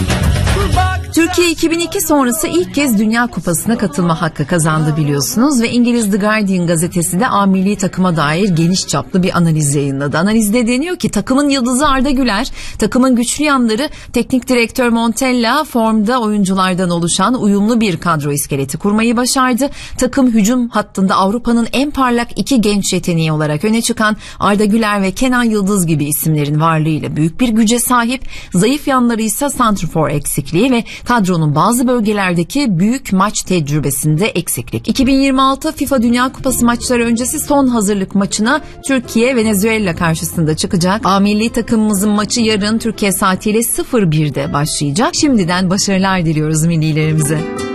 Türkiye 2002 sonrası ilk kez Dünya Kupası'na katılma hakkı kazandı biliyorsunuz ve İngiliz The Guardian gazetesi de A milli takıma dair geniş çaplı bir analiz yayınladı. Analizde deniyor ki takımın yıldızı Arda Güler, takımın güçlü yanları teknik direktör Montella formda oyunculardan oluşan uyumlu bir kadro iskeleti kurmayı başardı. Takım hücum hattında Avrupa'nın en parlak iki genç yeteneği olarak öne çıkan Arda Güler ve Kenan Yıldız gibi isimlerin varlığıyla büyük bir güce sahip. Zayıf yanları ise santrfor eksikliği ve kadronun bazı bölgelerdeki büyük maç tecrübesinde eksiklik. 2026 FIFA Dünya Kupası maçları öncesi son hazırlık maçına Türkiye Venezuela karşısında çıkacak. A milli takımımızın maçı yarın Türkiye saatiyle 01'de başlayacak. Şimdiden başarılar diliyoruz millilerimize.